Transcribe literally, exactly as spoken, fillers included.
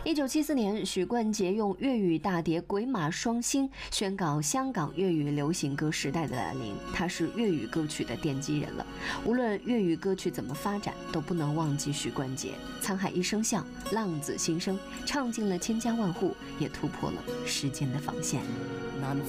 一九七四年，许冠杰用粤语大碟《鬼马双星》宣告香港粤语流行歌时代的来临，他是粤语歌曲的奠基人了。无论粤语歌曲怎么发展，都不能忘记许冠杰。沧海一声笑，浪子心声，唱进了千家万户，也突破了时间的防线。